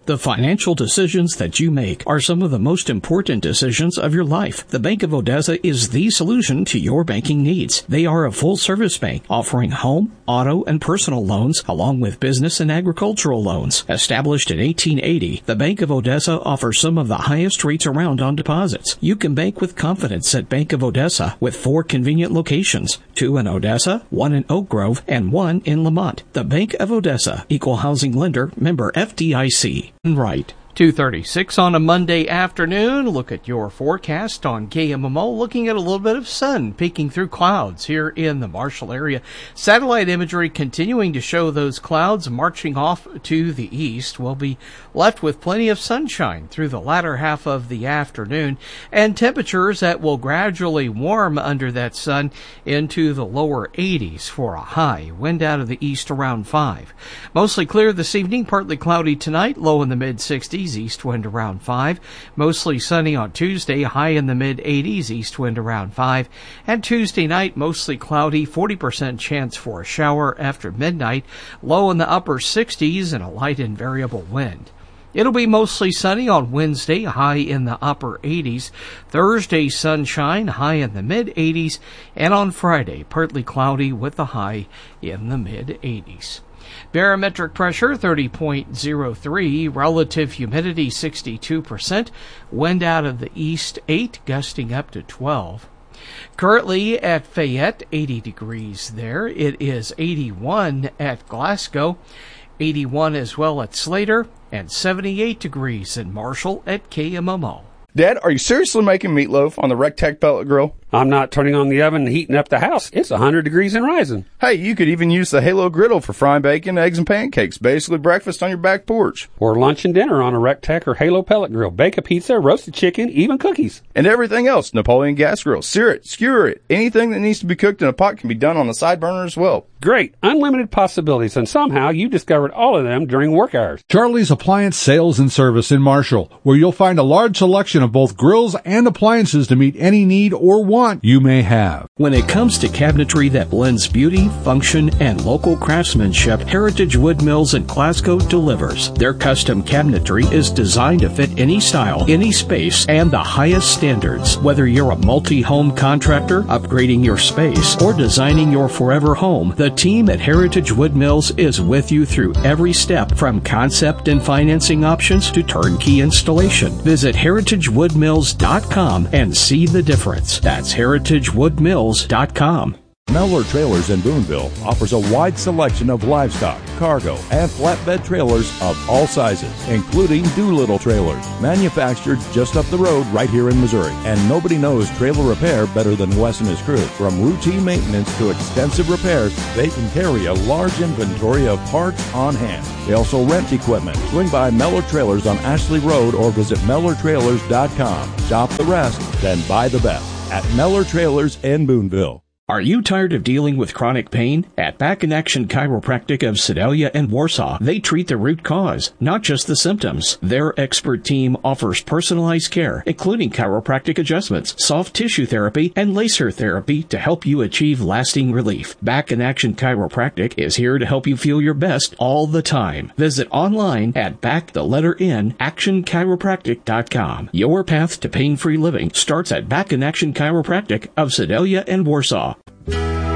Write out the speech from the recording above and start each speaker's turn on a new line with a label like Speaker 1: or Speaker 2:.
Speaker 1: The financial decisions that you make are some of the most important decisions of your life. The Bank of Odessa is the solution to your banking needs. They are a full-service bank offering home, auto, and personal loans along with business and agricultural loans. Established in 1880, the Bank of Odessa offers some of the highest rates around on deposits. You can bank with confidence at Bank of Odessa with 4 convenient locations, 2 in Odessa, 1 in Oak Grove, and 1 in Lamont. The Bank of Odessa, Equal Housing Lender, member FDIC. Right.
Speaker 2: 2:36 on a Monday afternoon. Look at your forecast on KMMO, looking at a little bit of sun peeking through clouds here in the Marshall area. Satellite imagery continuing to show those clouds marching off to the east. We'll be left with plenty of sunshine through the latter half of the afternoon, and temperatures that will gradually warm under that sun into the lower 80s for a high. Wind out of the east around 5. Mostly clear this evening, partly cloudy tonight, low in the mid-60s. East wind around 5. Mostly sunny on Tuesday, high in the mid-80s, east wind around 5. And Tuesday night, mostly cloudy, 40% chance for a shower after midnight, low in the upper 60s and a light and variable wind. It'll be mostly sunny on Wednesday, high in the upper 80s. Thursday, sunshine, high in the mid-80s. And on Friday, partly cloudy with a high in the mid-80s. Barometric pressure 30.03, relative humidity 62%, wind out of the east 8, gusting up to 12. Currently at Fayette, 80 degrees there. It is 81 at Glasgow, 81 as well at Slater, and 78 degrees in Marshall at KMMO.
Speaker 3: Dad, are you seriously making meatloaf on the Rectech pellet grill?
Speaker 4: I'm not turning on the oven and heating up the house. It's 100 degrees and rising.
Speaker 3: Hey, you could even use the Halo griddle for frying bacon, eggs, and pancakes. Basically breakfast on your back porch.
Speaker 4: Or lunch and dinner on a Rectech or Halo pellet grill. Bake a pizza, roasted chicken, even cookies.
Speaker 3: And everything else. Napoleon gas grill. Sear it, skewer it. Anything that needs to be cooked in a pot can be done on the side burner as well.
Speaker 4: Great. Unlimited possibilities, and somehow you discovered all of them during work hours.
Speaker 5: Charlie's Appliance Sales and Service in Marshall, where you'll find a large selection of both grills and appliances to meet any need or want you may have.
Speaker 1: When it comes to cabinetry that blends beauty, function, and local craftsmanship, Heritage Wood Mills in Glasgow delivers. Their custom cabinetry is designed to fit any style, any space, and the highest standards. Whether you're a multi-home contractor, upgrading your space, or designing your forever home, the team at Heritage Wood Mills is with you through every step, from concept and financing options to turnkey installation. Visit heritagewoodmills.com and see the difference. That's heritagewoodmills.com.
Speaker 6: Mellor Trailers in Boonville offers a wide selection of livestock, cargo, and flatbed trailers of all sizes, including Doolittle trailers, manufactured just up the road right here in Missouri. And nobody knows trailer repair better than Wes and his crew. From routine maintenance to extensive repairs, they can carry a large inventory of parts on hand. They also rent equipment. Swing by Mellor Trailers on Ashley Road or visit MellorTrailers.com. Shop the rest, then buy the best at Mellor Trailers in Boonville.
Speaker 1: Are you tired of dealing with chronic pain? At Back in Action Chiropractic of Sedalia and Warsaw, they treat the root cause, not just the symptoms. Their expert team offers personalized care, including chiropractic adjustments, soft tissue therapy, and laser therapy to help you achieve lasting relief. Back in Action Chiropractic is here to help you feel your best all the time. Visit online at actionchiropractic.com. Your path to pain-free living starts at Back in Action Chiropractic of Sedalia and Warsaw.